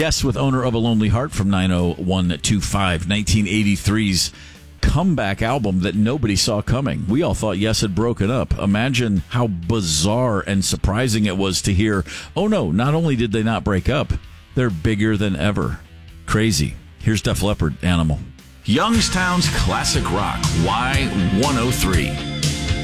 Yes, with Owner of a Lonely Heart from 90125, 1983's comeback album that nobody saw coming. We all thought Yes had broken up. Imagine how bizarre and surprising it was to hear, oh no, not only did they not break up, they're bigger than ever. Crazy. Here's Def Leppard, Animal. Youngstown's Classic Rock, Y103.